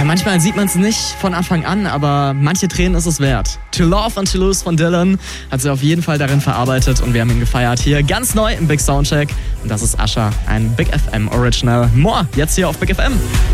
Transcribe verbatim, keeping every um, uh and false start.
manchmal sieht man es nicht von Anfang an, aber manche Tränen ist es wert. To Love and To Lose von Dylan hat sie auf jeden Fall darin verarbeitet und wir haben ihn gefeiert. Hier ganz neu im Big Soundcheck. Und das ist Usher, ein Big F M Original. More jetzt hier auf Big F M.